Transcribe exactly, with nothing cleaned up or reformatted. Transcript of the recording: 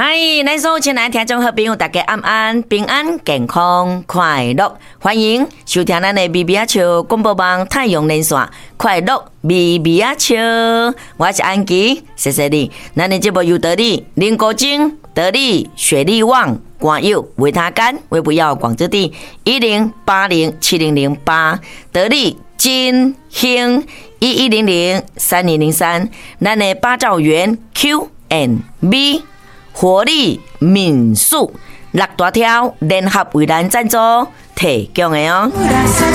嗨，咱所有亲爱的听众和朋友，大家安安，平安健康快乐，欢迎收听咱的咪咪啊笑广播网太阳连线，快乐咪咪啊笑，我是安琪，谢谢你。咱的节目有得力、林国晶、得力、雪力旺、广友、维他干、微不要广之地一零八零七零零八，得力金兴一一零零三零零三，咱的八兆元 Q and B。活力民宿六大条联合为咱赞助提供的哦。